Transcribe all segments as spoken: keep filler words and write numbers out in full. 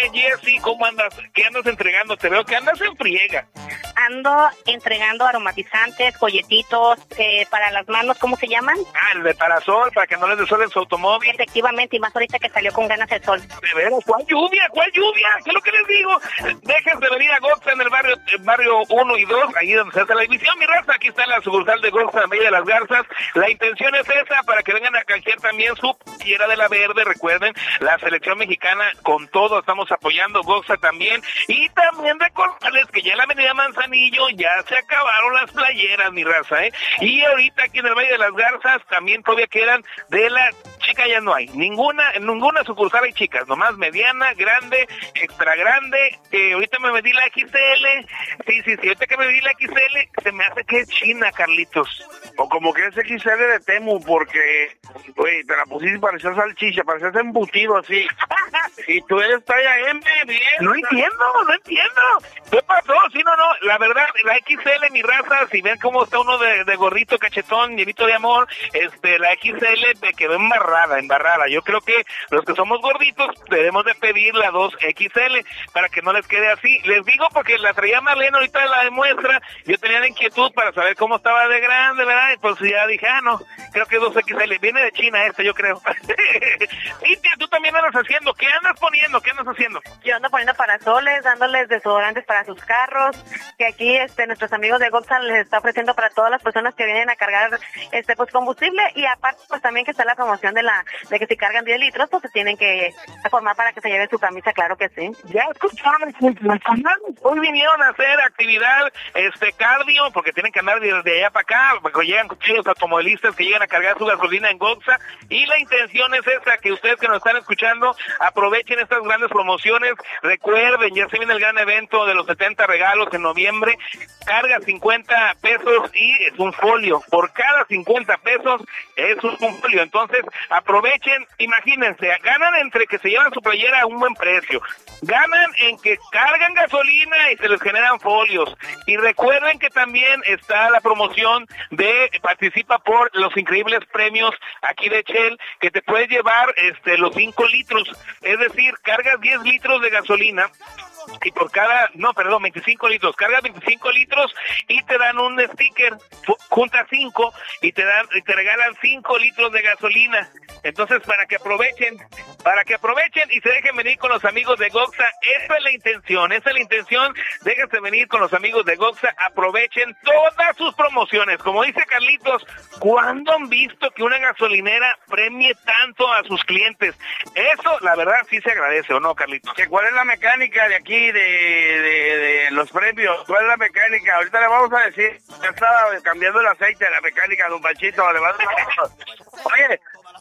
Jessy, ¿cómo andas? ¿Qué andas entregando? Te veo que andas en friega. Ando entregando aromatizantes, folletitos, eh, para las manos, ¿cómo se llaman? Ah, el de parasol, para que no les dé sol en su automóvil. Efectivamente, y más ahorita que salió con ganas el sol. De veras, ¿cuál lluvia? ¿Cuál lluvia? ¿Qué es lo que les digo? Dejen de venir a Goxa en el barrio barrio uno y dos, ahí donde se hace la división, mi raza. Aquí está la sucursal de Goxa en Valle de las Garzas. La intención es esa, para que vengan a canjear también su playera de la verde. Recuerden, la selección mexicana con todo, estamos apoyando Goxa también. Y también recordarles que ya en la avenida Manzanillo ya se acabaron las playeras, mi raza, ¿eh? Y ahorita aquí en el Valle de las Garzas también todavía quedan de la chica, ya no hay. Ninguna, en ninguna sucursal hay chicas, nomás mediana, grande, extra grande. Eh, ahorita me medí la X L. Sí, sí, sí, ahorita que me medí la X L, se me hace que es China, Carlitos. O como que es X L de Temu, porque, güey, te la pusiste y parecía salchicha, parecías embutido así. Y tú eres talla M, bien. No entiendo, no entiendo. ¿Qué pasó? Sí, no, no, la verdad, la X L, mi raza, si ven cómo está uno de, de gordito, cachetón, llenito de amor, este, la X L me quedó embarrada, embarrada. Yo creo que los que somos gorditos debemos de pedir la dos X L para que no les quede así. Les digo porque la traía Marlene, ahorita la demuestra. Yo tenía la inquietud para saber cómo estaba de grande, ¿verdad? Y pues ya dije, ah, no, creo que dos X L. Viene de China este, yo creo. Cintia, tú también andas haciendo. ¿Qué andas poniendo? ¿Qué andas haciendo? Yo ando poniendo parasoles, dándoles desodorantes para sus carros, que aquí este nuestros amigos de Goxa les está ofreciendo para todas las personas que vienen a cargar este pues combustible, y aparte pues también que está la promoción de la de que si cargan diez litros pues se tienen que formar para que se lleven su camisa, claro que sí. Ya escucharon, hoy vinieron a hacer actividad este cardio, porque tienen que andar desde allá para acá, porque llegan los automovilistas que llegan a cargar su gasolina en Goxa, y la intención es esa, que ustedes que nos están escuchando aprovechen estas grandes promociones. Recuerden, ya se viene el gran evento de los setenta regalos en noviembre. Carga cincuenta pesos y es un folio. Por cada cincuenta pesos es un folio. Entonces, aprovechen, imagínense, ganan entre que se llevan su playera a un buen precio, ganan en que cargan gasolina y se les generan folios. Y recuerden que también está la promoción de participa por los increíbles premios aquí de Shell, que te puedes llevar este los cinco litros. Es decir, cargas diez litros de gasolina y por cada, no, perdón, veinticinco litros, cargas veinticinco litros y te dan un sticker, juntas cinco y te dan, y te regalan cinco litros de gasolina. Entonces, para que aprovechen, para que aprovechen y se dejen venir con los amigos de Goxa, esa es la intención, esa es la intención, déjense venir con los amigos de Goxa, aprovechen todas sus promociones. Como dice Carlitos, ¿cuándo han visto que una gasolinera premie tanto a sus clientes? Eso, la verdad, sí se agradece, ¿o no, Carlitos? ¿Que ¿Cuál es la mecánica de aquí, de, de, de los premios? ¿Cuál es la mecánica? Ahorita le vamos a decir, ya estaba cambiando el aceite de la mecánica, don Panchito, le va a... Oye,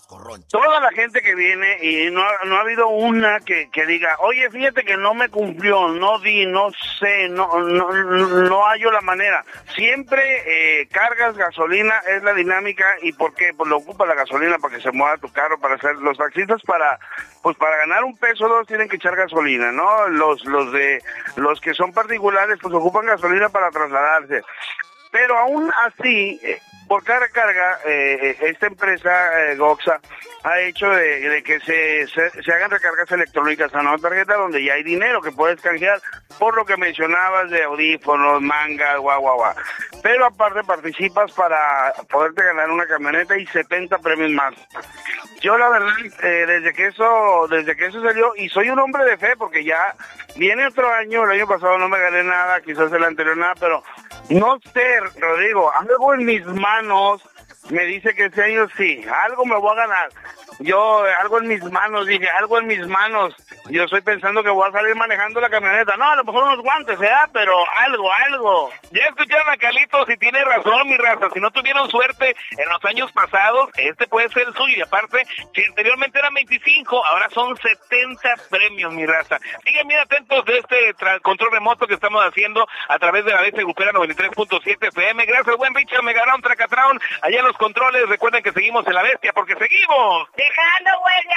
toda la gente que viene y no ha, no ha habido una que, que diga, oye, fíjate que no me cumplió, no di, no sé, no no no hallo la manera. Siempre eh, cargas gasolina, es la dinámica. ¿Y por qué? Pues lo ocupa la gasolina para que se mueva tu carro, para hacer los taxistas, para pues para ganar un peso o dos tienen que echar gasolina, ¿no? Los los de los que son particulares pues ocupan gasolina para trasladarse. Pero aún así, eh, por cada carga, eh, esta empresa, eh, Goxa, ha hecho de, de que se, se, se hagan recargas electrónicas a una tarjeta donde ya hay dinero que puedes canjear, por lo que mencionabas de audífonos, mangas, guau, guau, guau. Pero aparte participas para poderte ganar una camioneta y setenta premios más. Yo la verdad, eh, desde que eso desde que eso salió, y soy un hombre de fe, porque ya viene otro año, el año pasado no me gané nada, quizás el anterior nada, pero no sé, Rodrigo, algo en mis manos me dice que este año sí, algo me voy a ganar. Yo, algo en mis manos, dije, algo en mis manos. Yo estoy pensando que voy a salir manejando la camioneta. No, a lo mejor unos guantes, ¿eh? Pero algo, algo. Ya escucharon a Carlitos y tiene razón, mi raza. Si no tuvieron suerte en los años pasados, este puede ser el suyo. Y aparte, si anteriormente eran veinticinco, ahora son setenta premios, mi raza. Sigan bien atentos de este control remoto que estamos haciendo a través de la B C Grupera noventa y tres punto siete F M. Gracias, buen Richard Megarón, Tracatraun. Allá en los controles, recuerden que seguimos en La Bestia, porque seguimos dejando huella.